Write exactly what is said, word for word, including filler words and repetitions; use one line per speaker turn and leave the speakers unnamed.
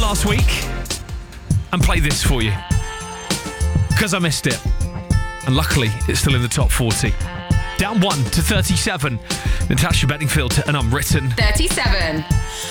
last week and play this for you because I missed it. And luckily, it's still in the top forty. Down one to thirty-seven. Natasha Bedingfield and Unwritten.
thirty-seven.